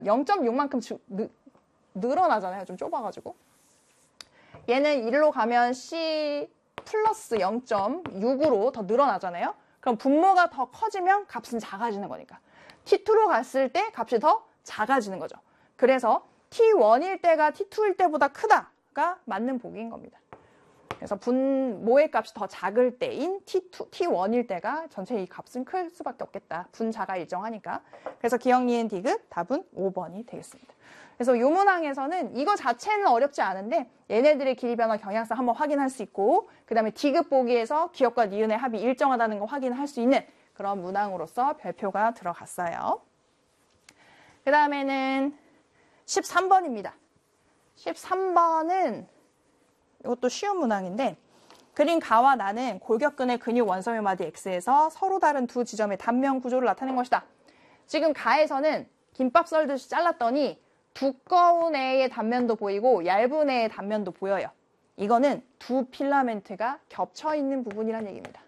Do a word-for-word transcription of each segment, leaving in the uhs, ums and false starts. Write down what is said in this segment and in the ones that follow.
영 점 육만큼 주, 느, 늘어나잖아요. 좀 좁아가지고. 얘는 일로 가면 C 플러스 영 점 육으로 더 늘어나잖아요. 그럼 분모가 더 커지면 값은 작아지는 거니까. 티 투로 갔을 때 값이 더 작아지는 거죠. 그래서 티 원일 때가 티 투일 때보다 크다가 맞는 보기인 겁니다. 그래서 분모의 값이 더 작을 때인 티 투, 티 원일 때가 전체 이 값은 클 수밖에 없겠다. 분자가 일정하니까. 그래서 기억, 니은, 디귿 답은 오 번이 되겠습니다. 그래서 요 문항에서는 이거 자체는 어렵지 않은데 얘네들의 길이 변화 경향성 한번 확인할 수 있고 그 다음에 디귿 보기에서 기억과 니은의 합이 일정하다는 거 확인할 수 있는 그런 문항으로서 별표가 들어갔어요. 그 다음에는 십삼 번입니다. 십삼 번은 이것도 쉬운 문항인데 그린 가와 나는 골격근의 근육 원섬의 마디 X에서 서로 다른 두 지점의 단면 구조를 나타낸 것이다. 지금 가에서는 김밥 썰듯이 잘랐더니 두꺼운 애의 단면도 보이고 얇은 애의 단면도 보여요. 이거는 두 필라멘트가 겹쳐 있는 부분이란 얘기입니다.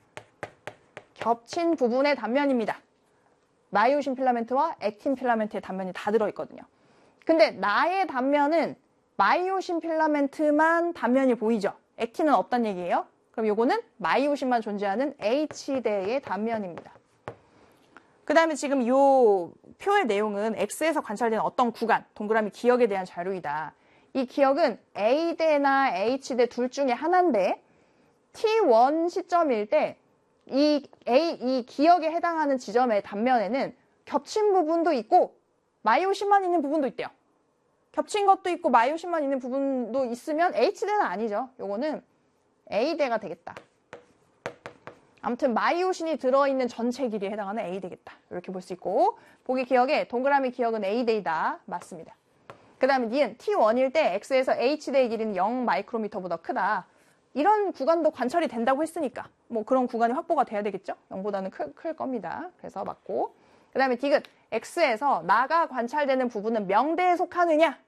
겹친 부분의 단면입니다. 마이오신 필라멘트와 액틴 필라멘트의 단면이 다 들어있거든요. 근데 나의 단면은 마이오신 필라멘트만 단면이 보이죠. 액틴은 없단 얘기예요. 그럼 요거는 마이오신만 존재하는 H대의 단면입니다. 그 다음에 지금 요 표의 내용은 X에서 관찰되는 어떤 구간, 동그라미 기억에 대한 자료이다. 이 기억은 A대나 H대 둘 중에 하나인데 티 원 시점일 때 이 A, 이 기억에 해당하는 지점의 단면에는 겹친 부분도 있고 마이오신만 있는 부분도 있대요. 겹친 것도 있고 마이오신만 있는 부분도 있으면 H대는 아니죠. 요거는 A대가 되겠다. 아무튼 마이오신이 들어있는 전체 길이에 해당하는 A대겠다. 이렇게 볼 수 있고 보기 기억에 동그라미 기억은 A대이다. 맞습니다. 그 다음에 니은 티 원일 때 X에서 H대의 길이는 영 마이크로미터보다 크다. 이런 구간도 관찰이 된다고 했으니까 뭐 그런 구간이 확보가 돼야 되겠죠. 영보다는 클, 클 겁니다. 그래서 맞고 그 다음에 디귿 X에서 나가 관찰되는 부분은 명대에 속하느냐?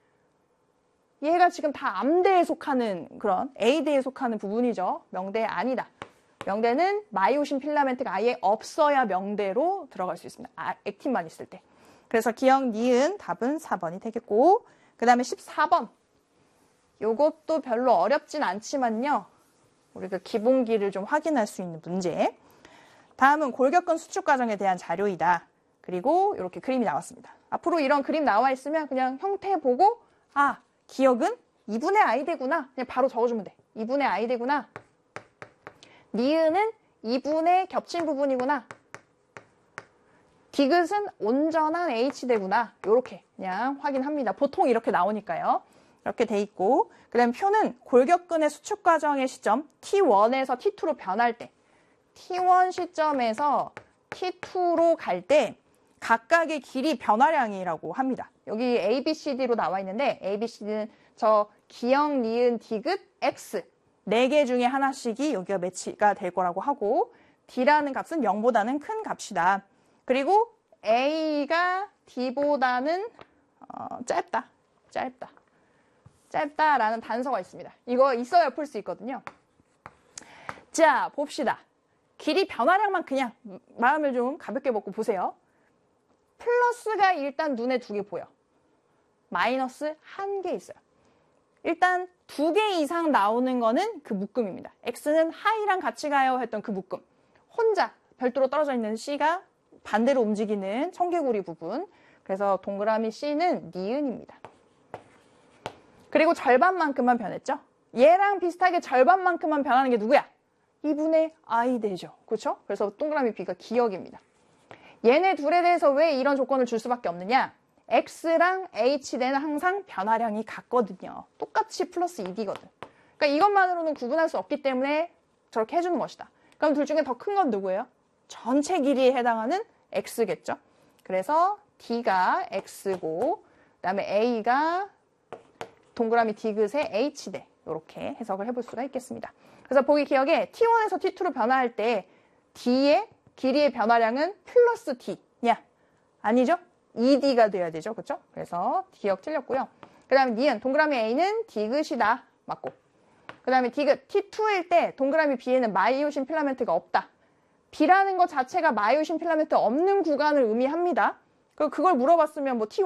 얘가 지금 다 암대에 속하는 그런 A대에 속하는 부분이죠. 명대 아니다. 명대는 마이오신 필라멘트가 아예 없어야 명대로 들어갈 수 있습니다. 아, 액틴만 있을 때. 그래서 기억, 니은 답은 사 번이 되겠고 그 다음에 십사 번. 요것도 별로 어렵진 않지만요. 우리가 기본기를 좀 확인할 수 있는 문제. 다음은 골격근 수축 과정에 대한 자료이다. 그리고 이렇게 그림이 나왔습니다. 앞으로 이런 그림 나와 있으면 그냥 형태 보고 아, 기억은 이분의 아이대구나. 그냥 바로 적어주면 돼. 이분의 아이대구나. 니은은 이분의 겹친 부분이구나. 디귿은 온전한 H대구나. 이렇게 그냥 확인합니다. 보통 이렇게 나오니까요. 이렇게 돼 있고 그 다음에 표는 골격근의 수축 과정의 시점 티 원에서 티 투로 변할 때 티 원 시점에서 티 투로 갈 때 각각의 길이 변화량이라고 합니다. 여기 A, B, C, D로 나와 있는데 A, B, C, D는 저 기억, 니은, 디귿, X 네 개 중에 하나씩이 여기가 매치가 될 거라고 하고 D라는 값은 영보다는 큰 값이다. 그리고 A가 D보다는 어, 짧다. 짧다. 짧다라는 단서가 있습니다. 이거 있어야 풀 수 있거든요. 자, 봅시다. 길이 변화량만 그냥 마음을 좀 가볍게 먹고 보세요. 플러스가 일단 눈에 두 개 보여. 마이너스 한 개 있어요. 일단 두 개 이상 나오는 거는 그 묶음입니다. X는 하이랑 같이 가요 했던 그 묶음. 혼자 별도로 떨어져 있는 C가 반대로 움직이는 청개구리 부분. 그래서 동그라미 C는 니은입니다. 그리고 절반만큼만 변했죠? 얘랑 비슷하게 절반만큼만 변하는 게 누구야? 이분의 I대죠. 그렇죠? 그래서 동그라미 B가 기억입니다. 얘네 둘에 대해서 왜 이런 조건을 줄 수밖에 없느냐? X랑 H대는 항상 변화량이 같거든요. 똑같이 플러스 이 디거든. 그러니까 이것만으로는 구분할 수 없기 때문에 저렇게 해주는 것이다. 그럼 둘 중에 더 큰 건 누구예요? 전체 길이에 해당하는 X겠죠? 그래서 D가 X고 그 다음에 A가 동그라미 디귿의 H대 이렇게 해석을 해볼 수가 있겠습니다. 그래서 보기 기억에 티 원에서 티 투로 변화할 때 D의 길이의 변화량은 플러스 D냐? 아니죠? 이 디가 돼야 되죠. 그렇죠? 그래서 기억 틀렸고요. 그 다음에 니은 동그라미 A는 디귿이다. 맞고. 그 다음에 디귿 티 투일 때 동그라미 B에는 마이오신 필라멘트가 없다. B라는 것 자체가 마이오신 필라멘트 없는 구간을 의미합니다. 그걸 물어봤으면 뭐 T